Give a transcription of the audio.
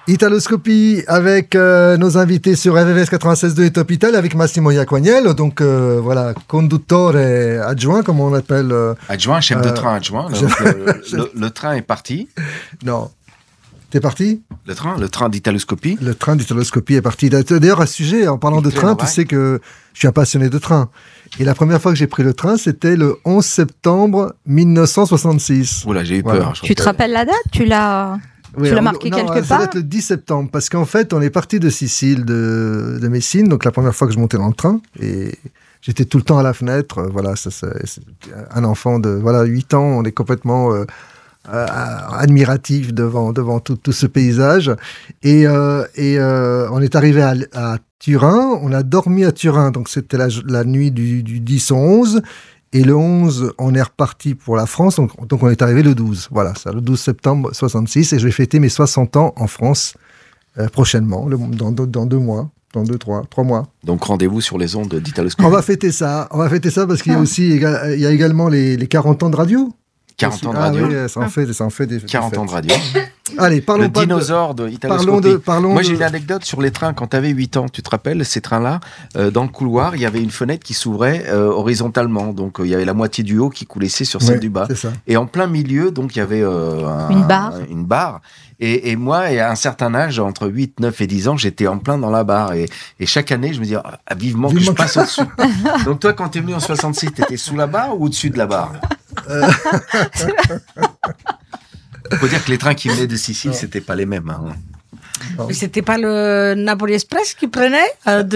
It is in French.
Italoscopie avec nos invités sur RVVS 96.2 et Top Italia avec Massimo Iacognello, donc voilà, conduttore adjoint, comme on l'appelle. Adjoint, chef de train adjoint. Donc, le train est parti. Non. T'es parti ? Le train d'Italoscopie. Le train d'Italoscopie est parti. D'ailleurs, à ce sujet, en parlant de train, tu sais que je suis un passionné de train. Et la première fois que j'ai pris le train, c'était le 11 septembre 1966. Oula, j'ai eu peur. Tu te rappelles la date ? Tu l'as marqué quelque part ? Ça doit être le 10 septembre, parce qu'en fait, on est parti de Sicile, de Messine, donc la première fois que je montais dans le train, et j'étais tout le temps à la fenêtre. Voilà, c'est un enfant de 8 ans, on est complètement admiratif devant tout ce paysage. Et on est arrivé à Turin, on a dormi à Turin, donc c'était la nuit du 10 au 11, et le 11, on est reparti pour la France, donc on est arrivé le 12. Voilà, ça, le 12 septembre 66, et je vais fêter mes 60 ans en France prochainement, dans 2 mois, dans 3 mois. Donc rendez-vous sur les ondes d'Italoscopie. On va fêter ça parce qu'il y a aussi, il y a également les 40 ans de radio. 40 ans de radio. Oui, ça en fait des 40 ans de radio. Allez, parlons le dinosaure de Italoscopie. Moi, j'ai une anecdote sur les trains. Quand tu avais 8 ans, tu te rappelles, ces trains-là, dans le couloir, il y avait une fenêtre qui s'ouvrait horizontalement. Donc, il y avait la moitié du haut qui coulissait sur celle du bas. Et en plein milieu, donc, il y avait une barre. Et moi, à un certain âge, entre 8, 9 et 10 ans, j'étais en plein dans la barre. Et chaque année, je me disais, vivement que je passe au-dessus. Donc, toi, quand tu es venu en 66, tu étais sous la barre ou au-dessus de la barre ? Il faut dire que les trains qui venaient de Sicile, c'était pas les mêmes. Hein. Mais c'était pas le Napoli Express qui prenait